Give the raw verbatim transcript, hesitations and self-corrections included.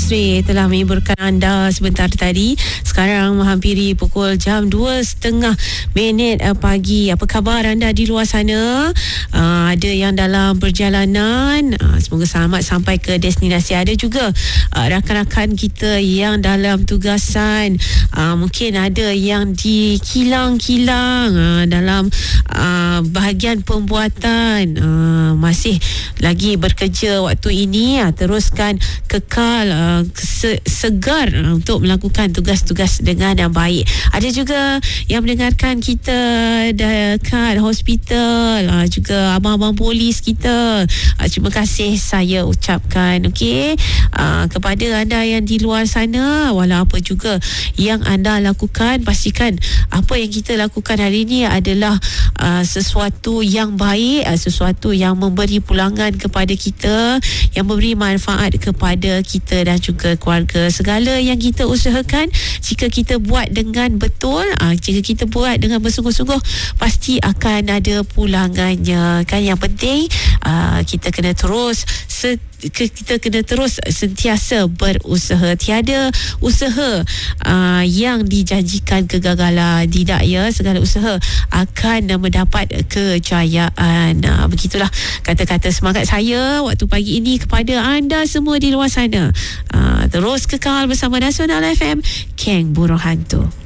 Yusri telah menghiburkan anda sebentar tadi. Sekarang menghampiri pukul jam dua setengah minit pagi. Apa khabar anda di luar sana? Uh, ada yang dalam perjalanan, uh, semoga selamat sampai ke destinasi. Ada juga uh, rakan-rakan kita yang dalam tugasan, uh, mungkin ada yang di kilang-kilang, uh, dalam uh, bahagian pembuatan, uh, masih lagi bekerja waktu ini. Uh, teruskan kekal uh, se- segar uh, untuk melakukan tugas-tugas dengan yang baik. Ada juga yang mendengarkan kita dekat hospital, uh, juga abang-abang polis kita. Uh, terima kasih saya ucapkan, okey, uh, kepada anda yang di luar sana. Walau apa juga yang anda lakukan, pastikan apa yang kita lakukan hari ini adalah uh, sesuatu yang baik, uh, sesuatu yang memberi pulangan kepada kita, yang memberi manfaat kepada kita dan juga keluarga. Segala yang kita usahakan, jika kita buat dengan betul, aa, jika kita buat dengan bersungguh-sungguh, pasti akan ada pulangannya. Kan yang penting, aa, kita kena terus se- kita kena terus sentiasa berusaha. Tiada usaha aa, yang dijanjikan kegagalan. Tidak, ya, segala usaha akan mendapat kejayaan. Aa, begitulah kata-kata semangat saya waktu pagi ini kepada anda semua di luar sana. Uh, terus kekal bersama Nasional F M, Keng Burung Hantu.